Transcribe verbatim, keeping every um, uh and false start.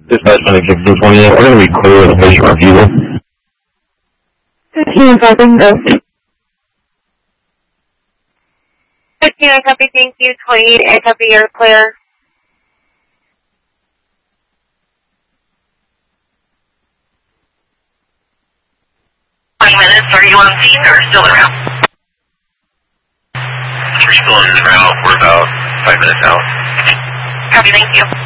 Dispatch medic fifteen twenty-eight, we're going to be clear with the patient review. fifteen copy, go. fifteen, I copy, thank you. twenty-eight, I copy, you're clear. twenty minutes, are you on scene or still en route? We're still en route, we're about five minutes out. Copy, thank you.